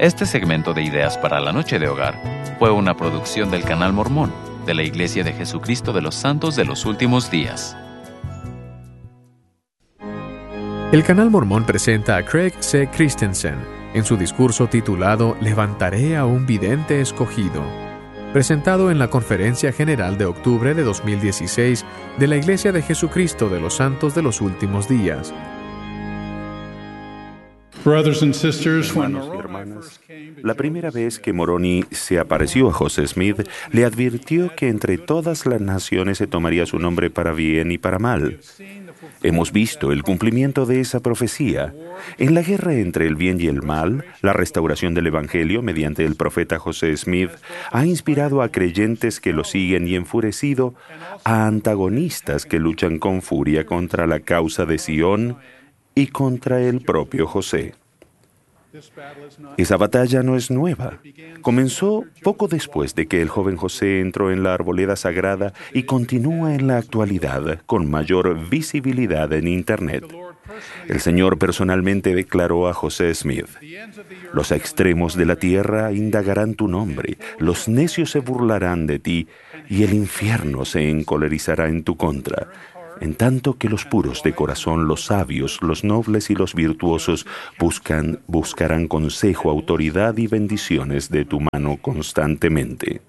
Este segmento de Ideas para la Noche de Hogar fue una producción del Canal Mormón de la Iglesia de Jesucristo de los Santos de los Últimos Días. El Canal Mormón presenta a Craig C. Christensen en su discurso titulado Levantaré a un vidente escogido, presentado en la Conferencia General de octubre de 2016 de la Iglesia de Jesucristo de los Santos de los Últimos Días. Hermanos y hermanas, la primera vez que Moroni se apareció a José Smith, le advirtió que entre todas las naciones se tomaría su nombre para bien y para mal. Hemos visto el cumplimiento de esa profecía. En la guerra entre el bien y el mal, la restauración del Evangelio mediante el profeta José Smith ha inspirado a creyentes que lo siguen y enfurecido a antagonistas que luchan con furia contra la causa de Sion y contra el propio José. Esa batalla no es nueva. Comenzó poco después de que el joven José entró en la arboleda sagrada y continúa en la actualidad con mayor visibilidad en Internet. El Señor personalmente declaró a José Smith: los extremos de la tierra indagarán tu nombre, los necios se burlarán de ti y el infierno se encolerizará en tu contra. En tanto que los puros de corazón, los sabios, los nobles y los virtuosos buscarán consejo, autoridad y bendiciones de tu mano constantemente.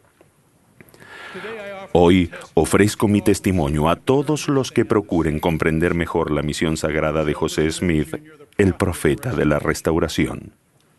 Hoy ofrezco mi testimonio a todos los que procuren comprender mejor la misión sagrada de José Smith, el profeta de la restauración.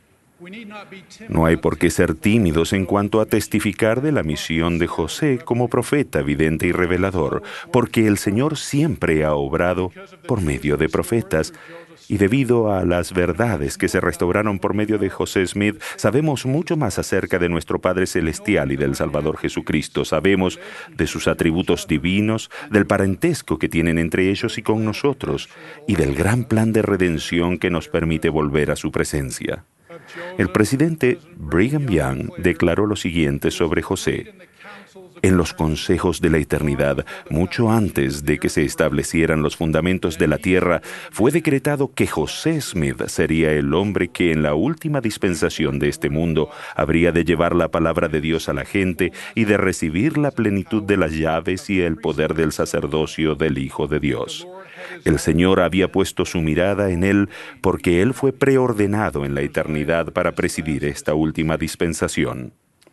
No hay por qué ser tímidos en cuanto a testificar de la misión de José como profeta, vidente y revelador, porque el Señor siempre ha obrado por medio de profetas, y debido a las verdades que se restauraron por medio de José Smith, sabemos mucho más acerca de nuestro Padre Celestial y del Salvador Jesucristo. Sabemos de sus atributos divinos, del parentesco que tienen entre ellos y con nosotros, y del gran plan de redención que nos permite volver a su presencia. El presidente Brigham Young declaró lo siguiente sobre José: en los consejos de la eternidad, mucho antes de que se establecieran los fundamentos de la tierra, fue decretado que José Smith sería el hombre que en la última dispensación de este mundo habría de llevar la palabra de Dios a la gente y de recibir la plenitud de las llaves y el poder del sacerdocio del Hijo de Dios. El Señor había puesto su mirada en él porque él fue preordenado en la eternidad para presidir esta última dispensación.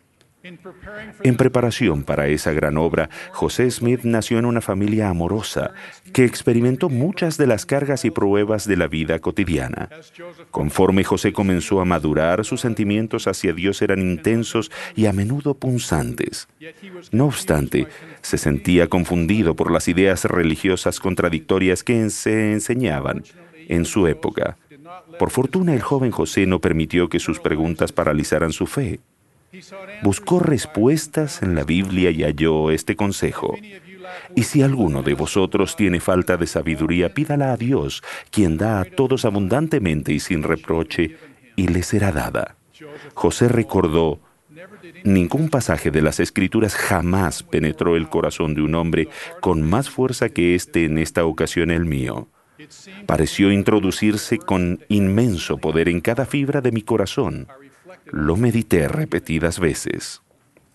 En preparación para esa gran obra, José Smith nació en una familia amorosa que experimentó muchas de las cargas y pruebas de la vida cotidiana. Conforme José comenzó a madurar, sus sentimientos hacia Dios eran intensos y a menudo punzantes. No obstante, se sentía confundido por las ideas religiosas contradictorias que se enseñaban en su época. Por fortuna, el joven José no permitió que sus preguntas paralizaran su fe. Buscó respuestas en la Biblia y halló este consejo: y si alguno de vosotros tiene falta de sabiduría, pídala a Dios, quien da a todos abundantemente y sin reproche, y le será dada. José recordó: ningún pasaje de las Escrituras jamás penetró el corazón de un hombre con más fuerza que en esta ocasión el mío. Pareció introducirse con inmenso poder en cada fibra de mi corazón. Lo medité repetidas veces.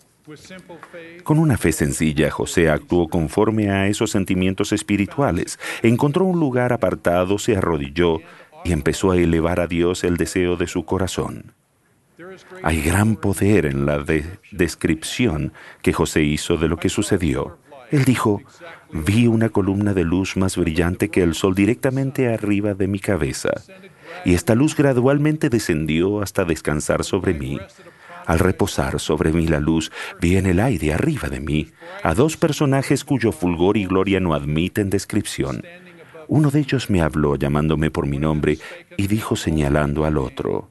Con una fe sencilla, José actuó conforme a esos sentimientos espirituales. Encontró un lugar apartado, se arrodilló y empezó a elevar a Dios el deseo de su corazón. Hay gran poder en la descripción que José hizo de lo que sucedió. Él dijo: vi una columna de luz más brillante que el sol directamente arriba de mi cabeza, y esta luz gradualmente descendió hasta descansar sobre mí. Al reposar sobre mí la luz, vi en el aire arriba de mí a dos personajes cuyo fulgor y gloria no admiten descripción. Uno de ellos me habló llamándome por mi nombre y dijo señalando al otro: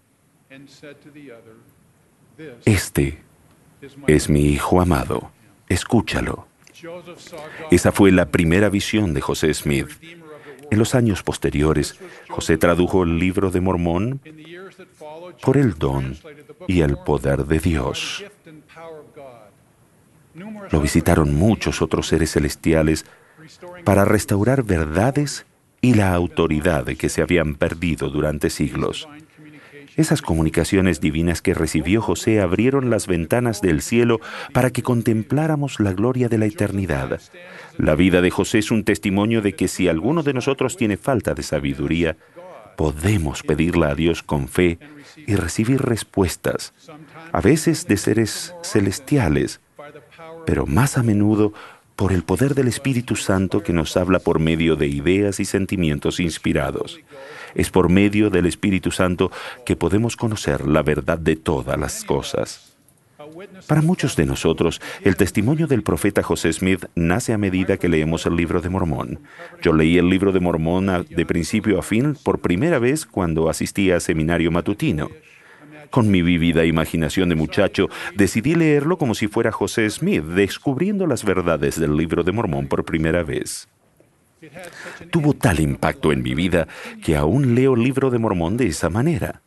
este es mi Hijo amado, escúchalo. Esa fue la primera visión de José Smith. En los años posteriores, José tradujo el libro de Mormón por el don y el poder de Dios. Lo visitaron muchos otros seres celestiales para restaurar verdades y la autoridad que se habían perdido durante siglos. Esas comunicaciones divinas que recibió José abrieron las ventanas del cielo para que contempláramos la gloria de la eternidad. La vida de José es un testimonio de que si alguno de nosotros tiene falta de sabiduría, podemos pedirla a Dios con fe y recibir respuestas, a veces de seres celestiales, pero más a menudo por el poder del Espíritu Santo que nos habla por medio de ideas y sentimientos inspirados. Es por medio del Espíritu Santo que podemos conocer la verdad de todas las cosas. Para muchos de nosotros, el testimonio del profeta José Smith nace a medida que leemos el Libro de Mormón. Yo leí el Libro de Mormón de principio a fin por primera vez cuando asistí a seminario matutino. Con mi vívida imaginación de muchacho, decidí leerlo como si fuera José Smith, descubriendo las verdades del Libro de Mormón por primera vez. Tuvo tal impacto en mi vida que aún leo el Libro de Mormón de esa manera.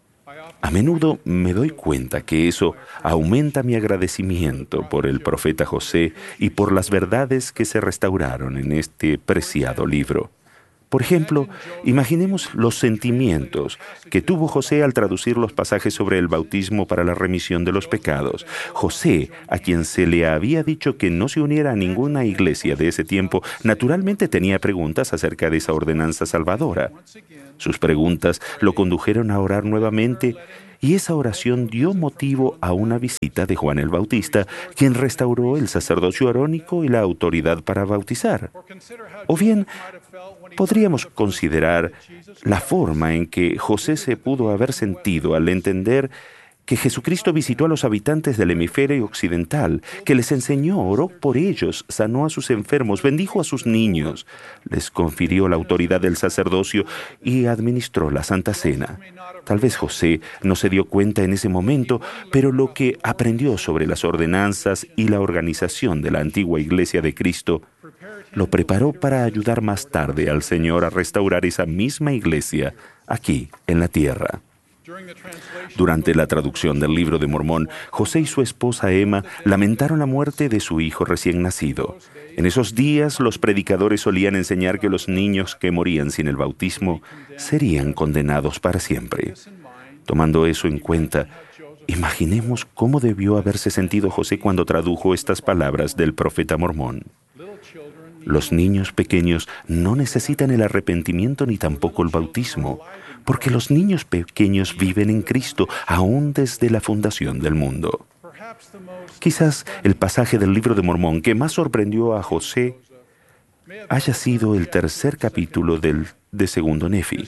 A menudo me doy cuenta que eso aumenta mi agradecimiento por el profeta José y por las verdades que se restauraron en este preciado libro. Por ejemplo, imaginemos los sentimientos que tuvo José al traducir los pasajes sobre el bautismo para la remisión de los pecados. José, a quien se le había dicho que no se uniera a ninguna iglesia de ese tiempo, naturalmente tenía preguntas acerca de esa ordenanza salvadora. Sus preguntas lo condujeron a orar nuevamente, y esa oración dio motivo a una visita de Juan el Bautista, quien restauró el sacerdocio arónico y la autoridad para bautizar. O bien, podríamos considerar la forma en que José se pudo haber sentido al entender que Jesucristo visitó a los habitantes del hemisferio occidental, que les enseñó, oró por ellos, sanó a sus enfermos, bendijo a sus niños, les confirió la autoridad del sacerdocio y administró la Santa Cena. Tal vez José no se dio cuenta en ese momento, pero lo que aprendió sobre las ordenanzas y la organización de la antigua Iglesia de Cristo lo preparó para ayudar más tarde al Señor a restaurar esa misma iglesia aquí en la tierra. Durante la traducción del Libro de Mormón, José y su esposa Emma lamentaron la muerte de su hijo recién nacido. En esos días, los predicadores solían enseñar que los niños que morían sin el bautismo serían condenados para siempre. Tomando eso en cuenta, imaginemos cómo debió haberse sentido José cuando tradujo estas palabras del profeta mormón. Los niños pequeños no necesitan el arrepentimiento ni tampoco el bautismo, porque los niños pequeños viven en Cristo aún desde la fundación del mundo. Quizás el pasaje del Libro de Mormón que más sorprendió a José haya sido el tercer capítulo de Segundo Nefi.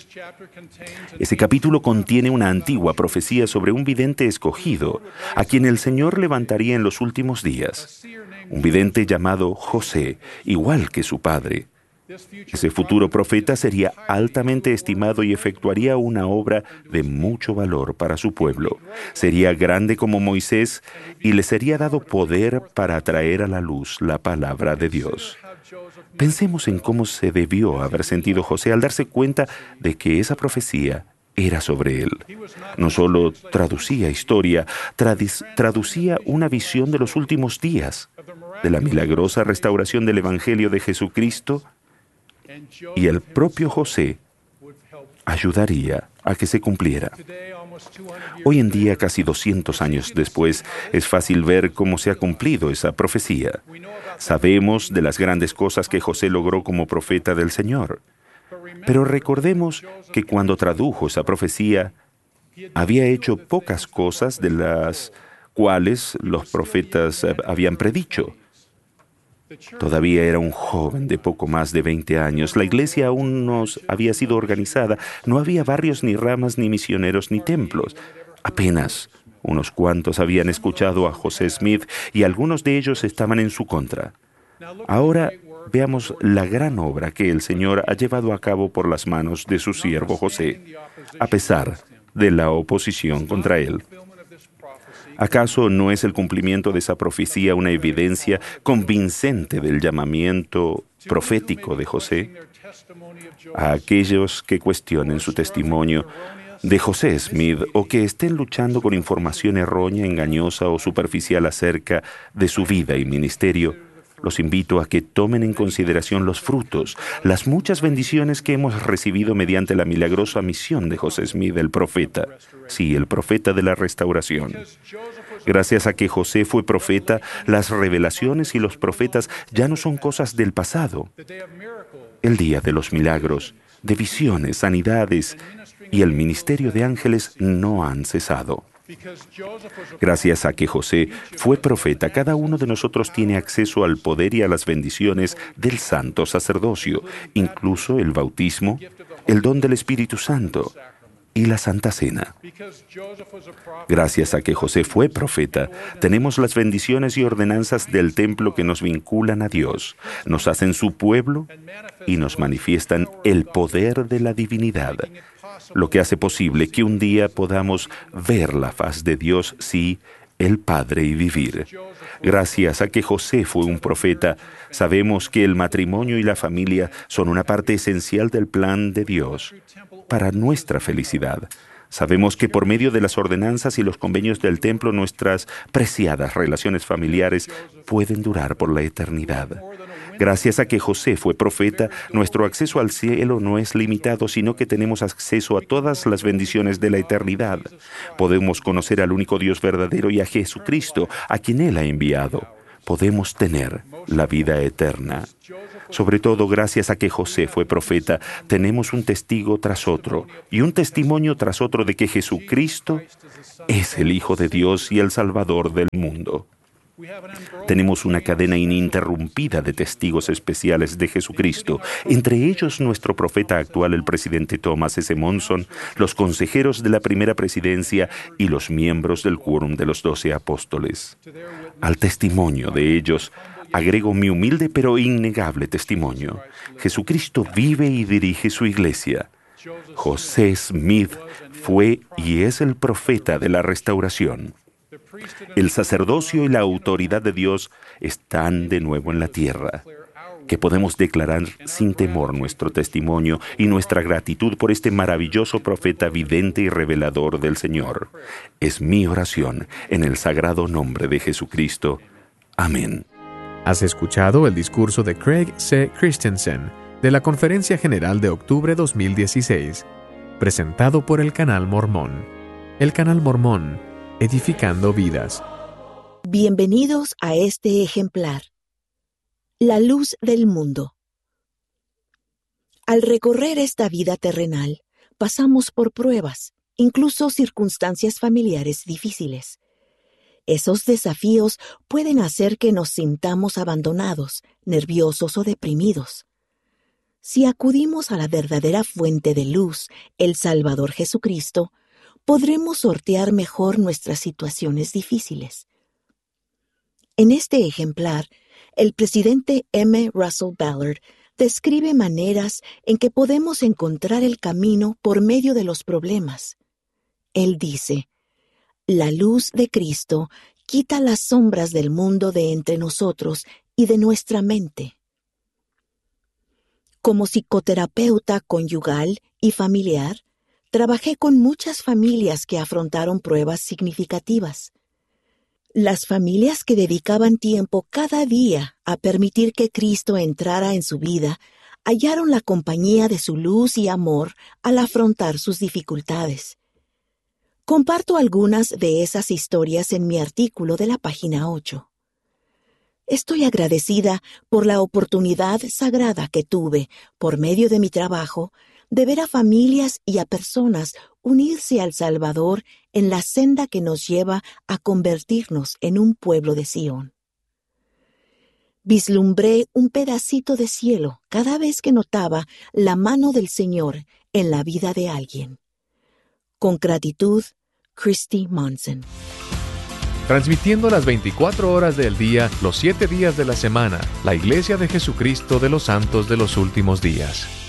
Ese capítulo contiene una antigua profecía sobre un vidente escogido, a quien el Señor levantaría en los últimos días. Un vidente llamado José, igual que su padre. Ese futuro profeta sería altamente estimado y efectuaría una obra de mucho valor para su pueblo. Sería grande como Moisés y le sería dado poder para traer a la luz la palabra de Dios. Pensemos en cómo se debió haber sentido José al darse cuenta de que esa profecía era sobre él. No solo traducía historia, traducía una visión de los últimos días, de la milagrosa restauración del Evangelio de Jesucristo, y el propio José ayudaría a que se cumpliera. Hoy en día, casi 200 años después, es fácil ver cómo se ha cumplido esa profecía. Sabemos de las grandes cosas que José logró como profeta del Señor. Pero recordemos que cuando tradujo esa profecía, había hecho pocas cosas de las cuales los profetas habían predicho. Todavía era un joven de poco más de 20 años. La iglesia aún no había sido organizada. No había barrios, ni ramas, ni misioneros, ni templos. Apenas unos cuantos habían escuchado a José Smith y algunos de ellos estaban en su contra. Ahora veamos la gran obra que el Señor ha llevado a cabo por las manos de su siervo José, a pesar de la oposición contra él. ¿Acaso no es el cumplimiento de esa profecía una evidencia convincente del llamamiento profético de José? A aquellos que cuestionen su testimonio de José Smith o que estén luchando con información errónea, engañosa o superficial acerca de su vida y ministerio, Los invito a que tomen en consideración los frutos, las muchas bendiciones que hemos recibido mediante la milagrosa misión de José Smith, el profeta. Sí, el profeta de la restauración. Gracias a que José fue profeta, las revelaciones y los profetas ya no son cosas del pasado. El día de los milagros, de visiones, sanidades y el ministerio de ángeles no han cesado. Gracias a que José fue profeta, cada uno de nosotros tiene acceso al poder y a las bendiciones del santo sacerdocio, incluso el bautismo, el don del Espíritu Santo y la Santa Cena. Gracias a que José fue profeta, tenemos las bendiciones y ordenanzas del templo que nos vinculan a Dios, nos hacen su pueblo y nos manifiestan el poder de la divinidad, lo que hace posible que un día podamos ver la faz de Dios, sí, el Padre, y vivir. Gracias a que José fue un profeta, sabemos que el matrimonio y la familia son una parte esencial del plan de Dios para nuestra felicidad. Sabemos que por medio de las ordenanzas y los convenios del templo, nuestras preciadas relaciones familiares pueden durar por la eternidad. Gracias a que José fue profeta, nuestro acceso al cielo no es limitado, sino que tenemos acceso a todas las bendiciones de la eternidad. Podemos conocer al único Dios verdadero y a Jesucristo, a quien Él ha enviado. Podemos tener la vida eterna. Sobre todo, gracias a que José fue profeta, tenemos un testigo tras otro y un testimonio tras otro de que Jesucristo es el Hijo de Dios y el Salvador del mundo. Tenemos una cadena ininterrumpida de testigos especiales de Jesucristo, entre ellos nuestro profeta actual, el presidente Thomas S. Monson, los consejeros de la primera presidencia y los miembros del quórum de los 12 apóstoles. Al testimonio de ellos, agrego mi humilde pero innegable testimonio. Jesucristo vive y dirige su iglesia. José Smith fue y es el profeta de la restauración. El sacerdocio y la autoridad de Dios están de nuevo en la tierra. Que podemos declarar sin temor nuestro testimonio y nuestra gratitud por este maravilloso profeta vidente y revelador del Señor. Es mi oración en el sagrado nombre de Jesucristo. Amén. Has escuchado el discurso de Craig C. Christensen de la Conferencia General de octubre 2016, presentado por el Canal Mormón. El Canal Mormón, edificando vidas. Bienvenidos a este ejemplar. La luz del mundo. Al recorrer esta vida terrenal, pasamos por pruebas, incluso circunstancias familiares difíciles. Esos desafíos pueden hacer que nos sintamos abandonados, nerviosos o deprimidos. Si acudimos a la verdadera fuente de luz, el Salvador Jesucristo, podremos sortear mejor nuestras situaciones difíciles. En este ejemplar, el presidente M. Russell Ballard describe maneras en que podemos encontrar el camino por medio de los problemas. Él dice: la luz de Cristo quita las sombras del mundo de entre nosotros y de nuestra mente. Como psicoterapeuta conyugal y familiar, trabajé con muchas familias que afrontaron pruebas significativas. Las familias que dedicaban tiempo cada día a permitir que Cristo entrara en su vida hallaron la compañía de su luz y amor al afrontar sus dificultades. Comparto algunas de esas historias en mi artículo de la página 8. Estoy agradecida por la oportunidad sagrada que tuve, por medio de mi trabajo, de ver a familias y a personas unirse al Salvador en la senda que nos lleva a convertirnos en un pueblo de Sión. Vislumbré un pedacito de cielo cada vez que notaba la mano del Señor en la vida de alguien. Con gratitud, Christy Monson. Transmitiendo las 24 horas del día, los 7 días de la semana, la Iglesia de Jesucristo de los Santos de los Últimos Días.